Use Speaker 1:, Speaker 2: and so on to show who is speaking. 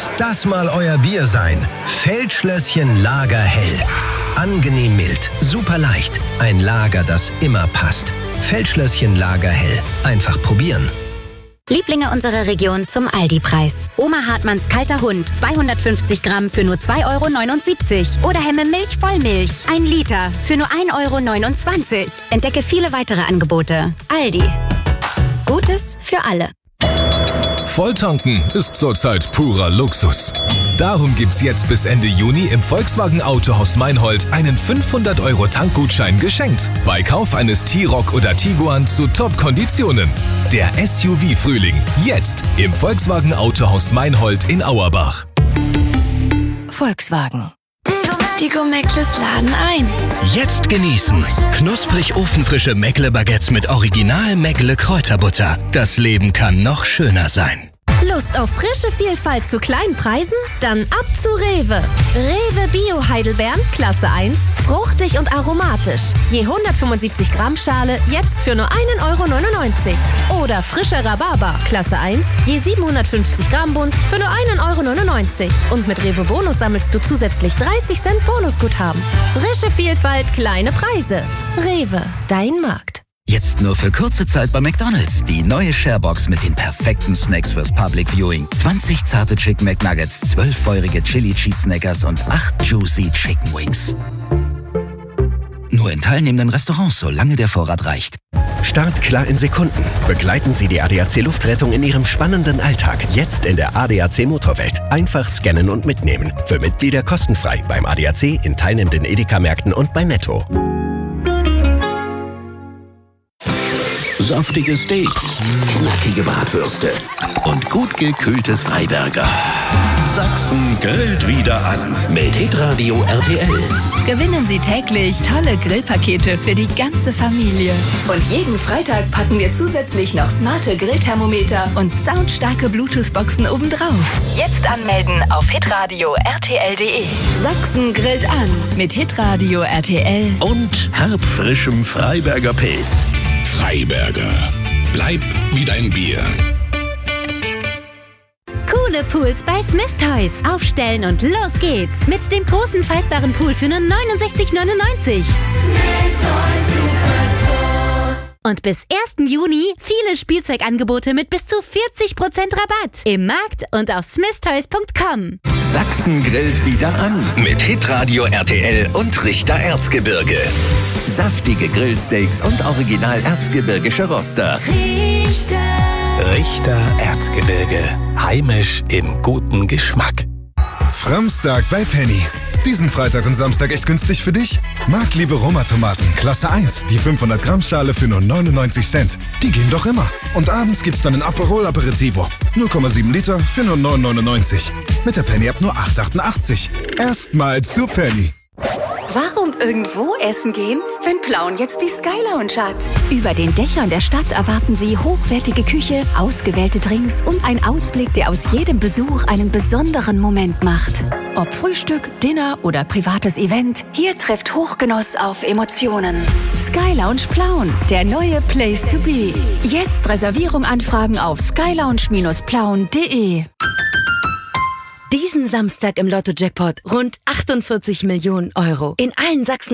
Speaker 1: Lass das mal euer Bier sein. Feldschlösschen Lager Hell. Angenehm mild, super leicht. Ein Lager, das immer passt. Feldschlösschen Lager Hell. Einfach probieren.
Speaker 2: Lieblinge unserer Region zum Aldi-Preis. Oma Hartmanns kalter Hund, 250 Gramm für nur 2,79 €. Oder Hemme Milch Vollmilch, 1 Liter für nur 1,29 €. Entdecke viele weitere Angebote. Aldi. Gutes für alle.
Speaker 3: Volltanken ist zurzeit purer Luxus. Darum gibt's jetzt bis Ende Juni im Volkswagen Autohaus Meinhold einen 500 € Tankgutschein geschenkt. Bei Kauf eines T-Roc oder Tiguan zu Top-Konditionen. Der SUV-Frühling. Jetzt im Volkswagen Autohaus Meinhold in Auerbach.
Speaker 4: Volkswagen. Die Gourmettles laden ein.
Speaker 1: Jetzt genießen. Knusprig ofenfrische Meckle-Baguettes mit Original Meckle-Kräuterbutter. Das Leben kann noch schöner sein.
Speaker 5: Lust auf frische Vielfalt zu kleinen Preisen? Dann ab zu Rewe. Rewe Bio Heidelbeeren, Klasse 1, fruchtig und aromatisch. Je 175 Gramm Schale, jetzt für nur 1,99 €. Oder frischer Rhabarber, Klasse 1, je 750 Gramm Bund, für nur 1,99 €. Und mit Rewe Bonus sammelst du zusätzlich 30 Cent Bonusguthaben. Frische Vielfalt, kleine Preise. Rewe, dein Markt.
Speaker 6: Jetzt nur für kurze Zeit bei McDonald's. Die neue Sharebox mit den perfekten Snacks fürs Public Viewing. 20 zarte Chicken McNuggets, 12 feurige Chili Cheese Snackers und 8 juicy Chicken Wings. Nur in teilnehmenden Restaurants, solange der Vorrat reicht.
Speaker 7: Startklar in Sekunden. Begleiten Sie die ADAC Luftrettung in Ihrem spannenden Alltag. Jetzt in der ADAC Motorwelt. Einfach scannen und mitnehmen. Für Mitglieder kostenfrei beim ADAC, in teilnehmenden Edeka-Märkten und bei Netto.
Speaker 8: Saftige Steaks, knackige Bratwürste und gut gekühltes Freiberger. Sachsen grillt wieder an mit Hitradio RTL.
Speaker 4: Gewinnen Sie täglich tolle Grillpakete für die ganze Familie. Und jeden Freitag packen wir zusätzlich noch smarte Grillthermometer und soundstarke Bluetooth-Boxen obendrauf. Jetzt anmelden auf hitradio rtl.de. Sachsen grillt an mit Hitradio RTL.
Speaker 8: Und herbfrischem Freiberger Pilz. Freiberger. Bleib wie dein Bier.
Speaker 5: Coole Pools bei Smith Toys. Aufstellen und los geht's. Mit dem großen faltbaren Pool für nur 69,99 €. Und bis 1. Juni viele Spielzeugangebote mit bis zu 40% Rabatt. Im Markt und auf smithtoys.com.
Speaker 8: Sachsen grillt wieder an mit Hitradio RTL und Richter Erzgebirge. Saftige Grillsteaks und original erzgebirgische Roster.
Speaker 3: Richter Erzgebirge. Heimisch im guten Geschmack.
Speaker 9: Framstag bei Penny. Diesen Freitag und Samstag echt günstig für dich? Marktliebe Roma-Tomaten, Klasse 1, die 500 Gramm Schale für nur 99 Cent. Die gehen doch immer. Und abends gibt's dann ein Aperol Aperitivo. 0,7 Liter für nur 9,99 €. Mit der Penny-App nur 8,88 €. Erstmal zu Penny.
Speaker 4: Warum irgendwo essen gehen, wenn Plauen jetzt die Sky Lounge hat? Über den Dächern der Stadt erwarten Sie hochwertige Küche, ausgewählte Drinks und ein Ausblick, der aus jedem Besuch einen besonderen Moment macht. Ob Frühstück, Dinner oder privates Event, hier trifft Hochgenuss auf Emotionen. Sky Lounge Plauen, der neue Place to be. Jetzt Reservierung anfragen auf skylounge-plauen.de.
Speaker 5: Diesen Samstag im Lotto-Jackpot rund 48 Millionen €. In allen Sachsen